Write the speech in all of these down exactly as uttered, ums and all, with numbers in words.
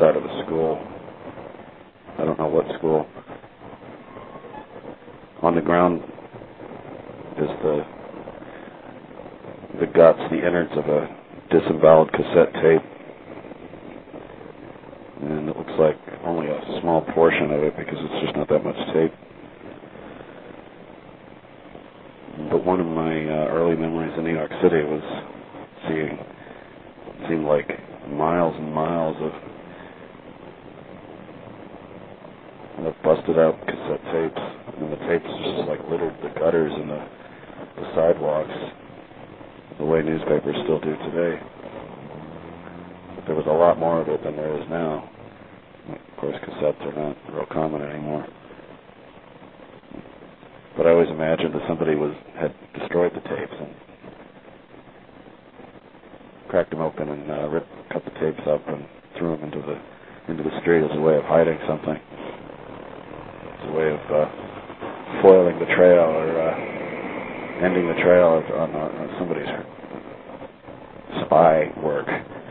outside of a school. I don't know what school. On the ground is the the guts, the innards of a disemboweled cassette tape. And it looks like only a small portion of it because it's just not that much tape. But one of my uh, early memories in New York City was seeing, it seemed like miles and miles of, of busted out cassette tapes. And the tapes just like littered the gutters and the, the sidewalks the way newspapers still do today. But there was a lot more of it than there is now. Of course, cassettes are not real common anymore. But I always imagined that somebody was had destroyed the tapes and cracked them open and uh, ripped, cut the tapes up and threw them into the into the street as a way of hiding something. It's a way of uh, foiling the trail or uh, ending the trail on, on, on somebody's spy work.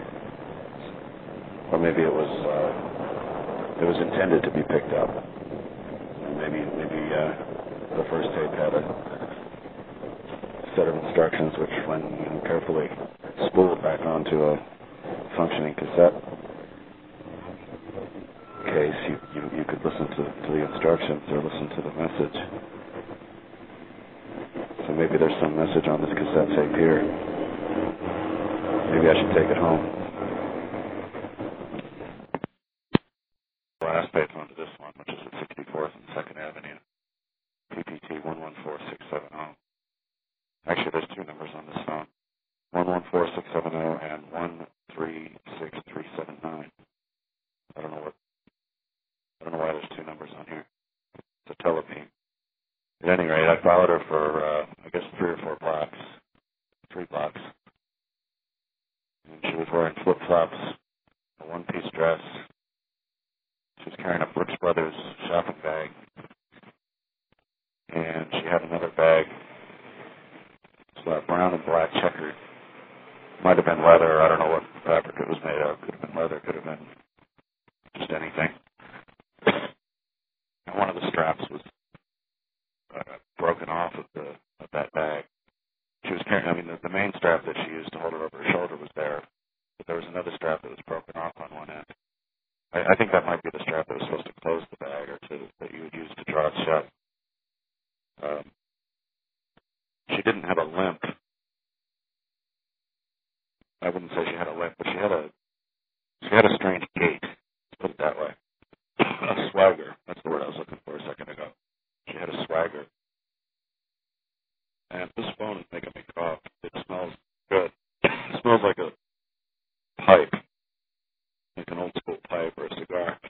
Or maybe it was uh, it was intended to be picked up. Maybe maybe. Uh, The first tape had a set of instructions which, when you know, carefully spooled back onto a functioning cassette case, you, you, you could listen to, to the instructions or listen to the message. So maybe there's some message on this cassette tape here. Maybe I should take it home. Last payphone to this one, which is at sixty-fourth and second Avenue. P P T one one four six seven zero. Actually, there's two numbers on this phone. one one four six seven zero and one three six three seven nine. I don't know what, I don't know why there's two numbers on here. It's a telephone. At any rate, I followed her for, uh, I guess, three or four blocks. Three blocks. And she was wearing flip-flops, a one-piece dress. She was carrying a Brooks Brothers shopping bag. And she had another bag. It's uh, brown and black checkered. Might have been leather. I don't know what fabric it was made of. Could have been leather. Could have been just anything. And one of the straps was uh, broken off of the of that bag. She was carrying. I mean, the, the main strap that she used to hold it over her shoulder was there, but there was another strap that was broken off on one end. I, I think that might be the strap that was supposed to close the bag or to, that you would use to draw it shut. Um, she didn't have a limp. I wouldn't say she had a limp, but she had a she had a strange gait. Let's put it that way. A swagger. That's the word I was looking for a second ago. She had a swagger. And this phone is making me cough. It smells good. It smells like a pipe, like an old school pipe or a cigar.